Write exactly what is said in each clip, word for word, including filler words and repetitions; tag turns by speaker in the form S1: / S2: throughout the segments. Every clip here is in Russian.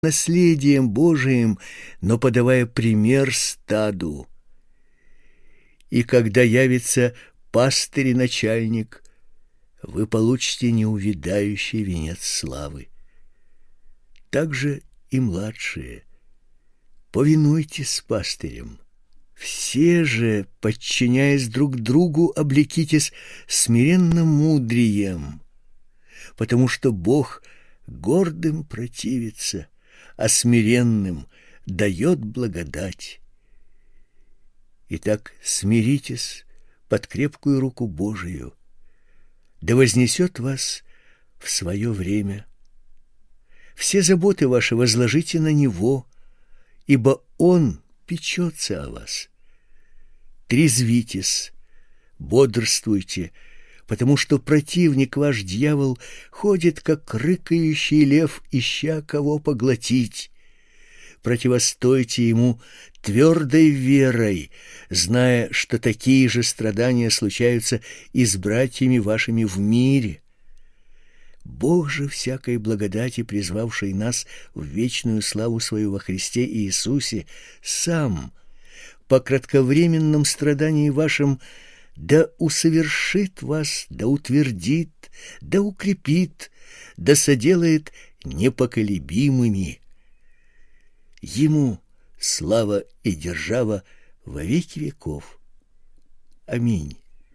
S1: наследием Божиим, но подавая пример стаду. И когда явится пастырь и начальник, вы получите неувядающий венец славы. Так же и младшие. Повинуйтесь пастырям. Все же, подчиняясь друг другу, облекитесь смиренным мудрием, потому что Бог гордым противится, а смиренным дает благодать. Итак, смиритесь под крепкую руку Божию, да вознесет вас в свое время. Все заботы ваши возложите на Него, ибо Он печется о вас. Трезвитесь, бодрствуйте, потому что противник ваш, дьявол, ходит, как рыкающий лев, ища кого поглотить. Противостойте ему твердой верой, зная, что такие же страдания случаются и с братьями вашими в мире. Бог же всякой благодати, призвавший нас в вечную славу свою во Христе Иисусе, сам по кратковременном страдании вашем да усовершит вас, да утвердит, да укрепит, да соделает непоколебимыми. Ему слава и держава во веки веков. Аминь.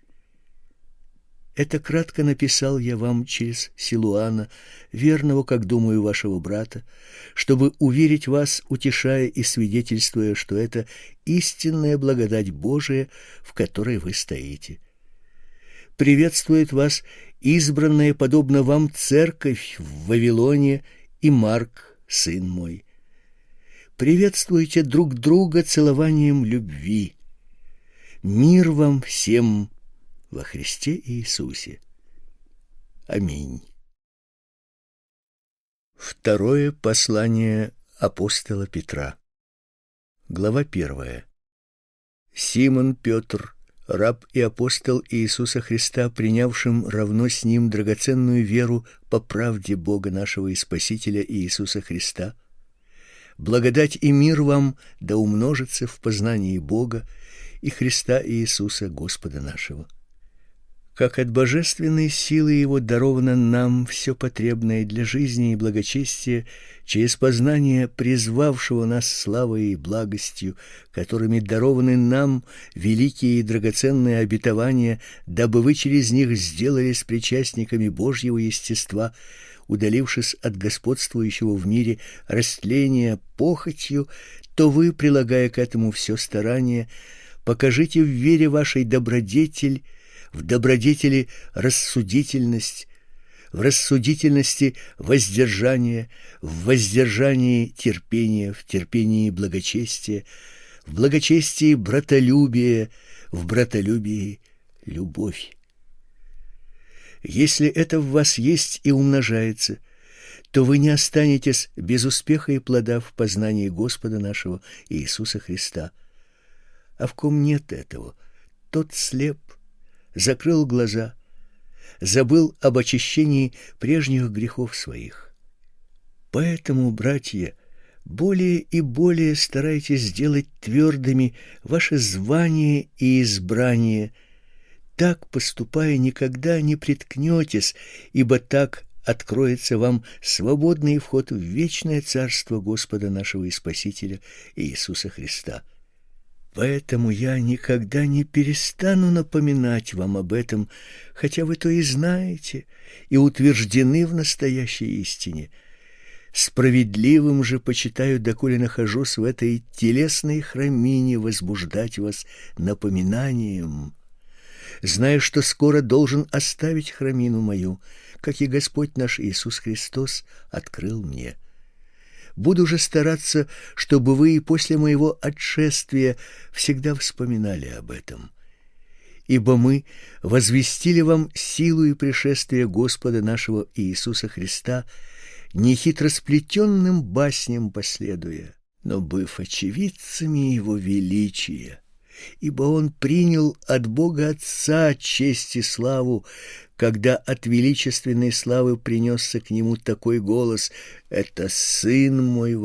S1: Это кратко написал я вам через Силуана, верного, как думаю, вашего брата, чтобы уверить вас, утешая и свидетельствуя, что это истинная благодать Божия, в которой вы стоите. Приветствует вас избранная, подобно вам, церковь в Вавилоне и Марк, сын мой. Приветствуйте друг друга целованием любви. Мир вам всем во Христе Иисусе. Аминь. Второе послание апостола Петра. Глава первая. Симон Петр, раб и апостол Иисуса Христа, принявшим равно с ним драгоценную веру по правде Бога нашего и Спасителя Иисуса Христа, благодать и мир вам да умножится в познании Бога и Христа Иисуса Господа нашего. Как от божественной силы Его даровано нам все потребное для жизни и благочестия через познание призвавшего нас славой и благостью, которыми дарованы нам великие и драгоценные обетования, дабы вы через них сделались причастниками Божьего естества, удалившись от господствующего в мире растления похотью, то вы, прилагая к этому все старание, покажите в вере вашей добродетель, в добродетели рассудительность, в рассудительности воздержание, в воздержании терпение, в терпении благочестие, в благочестии братолюбие, в братолюбии любовь. Если это в вас есть и умножается, то вы не останетесь без успеха и плода в познании Господа нашего Иисуса Христа. А в ком нет этого, тот слеп, закрыл глаза, забыл об очищении прежних грехов своих. Поэтому, братья, более и более старайтесь сделать твердыми ваше звание и избрание. Так, поступая, никогда не приткнетесь, ибо так откроется вам свободный вход в вечное царство Господа нашего и Спасителя Иисуса Христа. Поэтому я никогда не перестану напоминать вам об этом, хотя вы то и знаете, и утверждены в настоящей истине. Справедливым же почитаю, доколе нахожусь в этой телесной храмине, возбуждать вас напоминанием, зная, что скоро должен оставить храмину мою, как и Господь наш Иисус Христос открыл мне. Буду же стараться, чтобы вы и после моего отшествия всегда вспоминали об этом. Ибо мы возвестили вам силу и пришествие Господа нашего Иисуса Христа, не хитросплетенным басням последуя, но быв очевидцами Его величия. ибо он принял от Бога Отца честь и славу, когда от величественной славы принесся к нему такой голос: «Это Сын мой